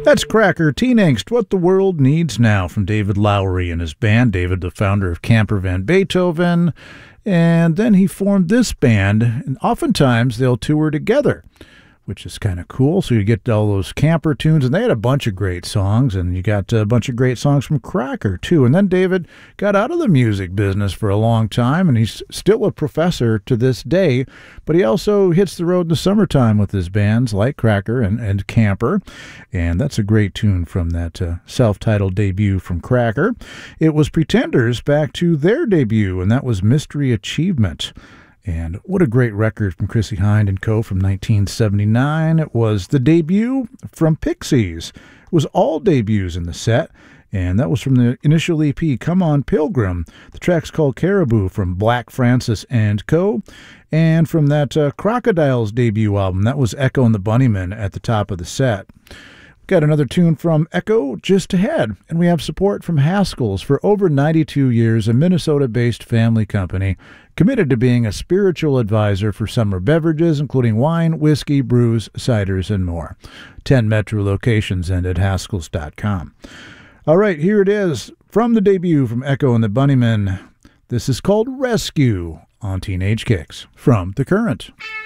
That's Cracker, Teen Angst, What the World Needs Now, from David Lowery and his band. David, the founder of Camper Van Beethoven. And then he formed this band, and oftentimes they'll tour together, which is kind of cool. So you get all those camper tunes, and they had a bunch of great songs, and you got a bunch of great songs from Cracker, too. And then David got out of the music business for a long time, and he's still a professor to this day, but he also hits the road in the summertime with his bands like Cracker and Camper, and that's a great tune from that self-titled debut from Cracker. It was Pretenders back to their debut, and that was Mystery Achievement. And what a great record from Chrissie Hynde & Co. from 1979. It was the debut from Pixies. It was all debuts in the set, and that was from the initial EP, Come On Pilgrim. The track's called Caribou from Black Francis & Co. And from that Crocodiles debut album, that was Echo and the Bunnymen at the top of the set. Got another tune from Echo just ahead, and we have support from Haskell's. For over 92 years, a Minnesota-based family company committed to being a spiritual advisor for summer beverages, including wine, whiskey, brews, ciders, and more. 10 metro locations and at Haskells.com. All right, here it is from the debut from Echo and the Bunnymen. This is called Rescue on Teenage Kicks from The Current.